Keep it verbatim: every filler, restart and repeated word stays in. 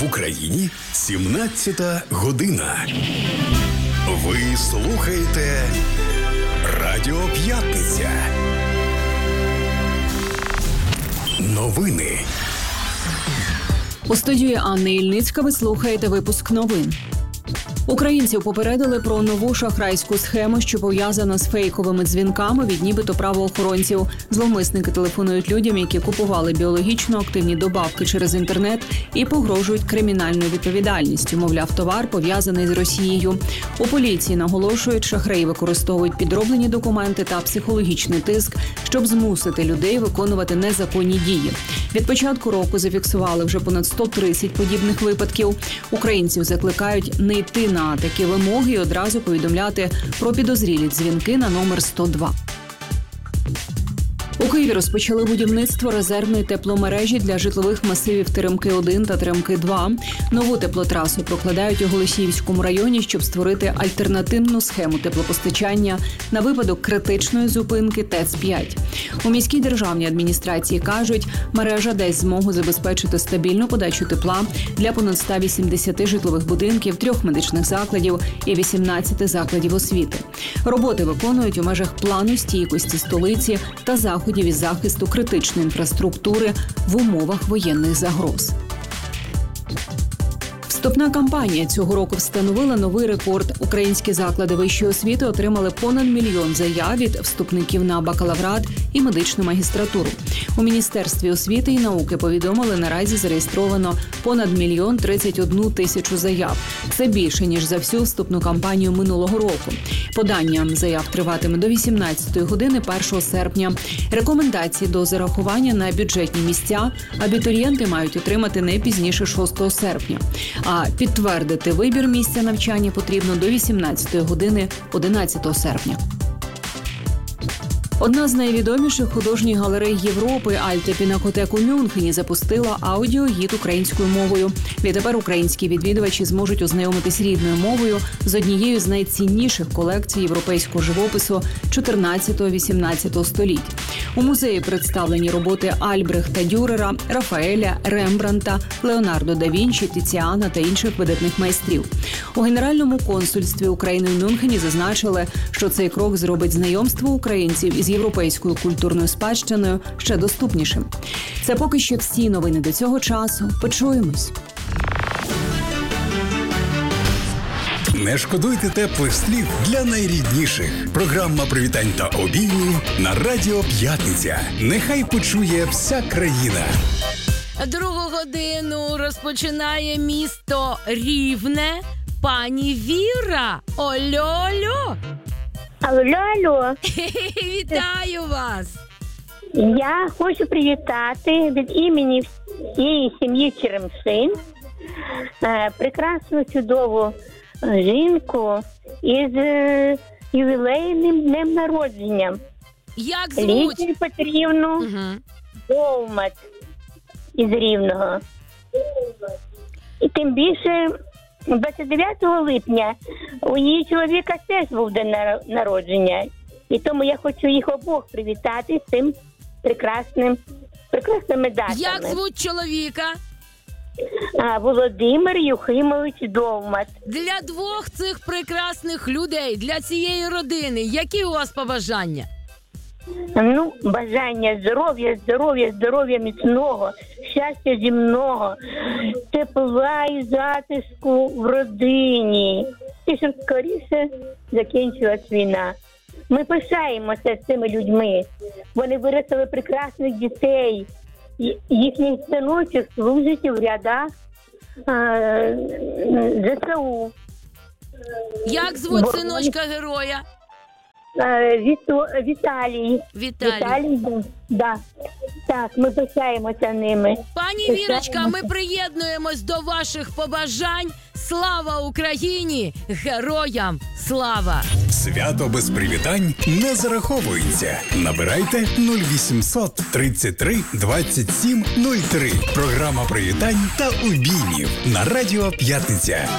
В Україні сімнадцята година. Ви слухаєте Радіо П'ятниця. Новини. У студії Анни Ільницька ви слухаєте випуск новин. Українців попередили про нову шахрайську схему, що пов'язана з фейковими дзвінками від нібито правоохоронців. Зловмисники телефонують людям, які купували біологічно активні добавки через інтернет і погрожують кримінальною відповідальністю. Мовляв, товар пов'язаний з Росією. У поліції наголошують, шахраї використовують підроблені документи та психологічний тиск, щоб змусити людей виконувати незаконні дії. Від початку року зафіксували вже понад сто тридцять подібних випадків. Українців закликають не йти на такі вимоги і одразу повідомляти про підозрілі дзвінки на номер сто два. У Києві розпочали будівництво резервної тепломережі для житлових масивів Теремки один та Теремки два. Нову теплотрасу прокладають у Голосіївському районі, щоб створити альтернативну схему теплопостачання на випадок критичної зупинки ТЕЦ п'ять. У міській державній адміністрації кажуть, мережа дасть змогу забезпечити стабільну подачу тепла для понад ста вісімдесяти житлових будинків, трьох медичних закладів і вісімнадцяти закладів освіти. Роботи виконують у межах плану стійкості столиці та заходів із захисту критичної інфраструктури в умовах воєнних загроз. Вступна кампанія цього року встановила новий рекорд. Українські заклади вищої освіти отримали понад мільйон заяв від вступників на бакалаврат і медичну магістратуру. У Міністерстві освіти і науки повідомили, наразі зареєстровано понад мільйон тридцять одну тисячу заяв. Це більше, ніж за всю вступну кампанію минулого року. Подання заяв триватиме до вісімнадцятої години першого серпня. Рекомендації до зарахування на бюджетні місця абітурієнти мають отримати не пізніше шостого серпня. А підтвердити вибір місця навчання потрібно до вісімнадцятої години одинадцятого серпня. Одна з найвідоміших художніх галерей Європи Альте Пінакотек у Мюнхені запустила аудіогід українською мовою. Відтепер українські відвідувачі зможуть ознайомитись рідною мовою з однією з найцінніших колекцій європейського живопису чотирнадцятого-вісімнадцятого століть. У музеї представлені роботи Альбрехта Дюрера, Рафаеля, Рембрандта, Леонардо да Вінчі, Тіціана та інших видатних майстрів. У Генеральному консульстві України в Мюнхені зазначили, що цей крок зробить знайомство українців із європейською культурною спадщиною ще доступнішим. Це поки що всі новини до цього часу. Почуємось. Не шкодуйте теплих слів для найрідніших. Програма привітань та обіймів на Радіо П'ятниця. Нехай почує вся країна. Другу годину розпочинає місто Рівне. Пані Віра. Ольо-ольо. Алло-алло. Вітаю вас. Я хочу привітати від імені всієї сім'ї Черемшин прекрасну, чудову жінку із ювілейним днем народження. Як звуть? Лідію Петрівну угу. Довмат із Рівного. І тим більше двадцять дев'ятого липня у її чоловіка теж був день народження. І тому я хочу їх обох привітати з цим прекрасним, прекрасними датами. Як звуть чоловіка? А, Володимир Юхимович Довмат. Для двох цих прекрасних людей, для цієї родини, які у вас побажання? Ну, бажання здоров'я, здоров'я, здоров'я міцного, щастя земного, тепла і затишку в родині. І щоб скоріше закінчилась війна. Ми пишаємося з цими людьми. Вони виростили прекрасних дітей. Їхній синочок служить в рядах ЗСУ. Як звуть Бо... синочка героя? Віту... Віталій. Віталій. Віталій, да. Так, ми пишаємося ними. Пані Вірочка, ми приєднуємось до ваших побажань. Слава Україні! Героям слава! Свято без привітань не зараховується. Набирайте нуль вісімсот тридцять три двадцять сім нуль три. Програма привітань та обіймів на Радіо П'ятниця.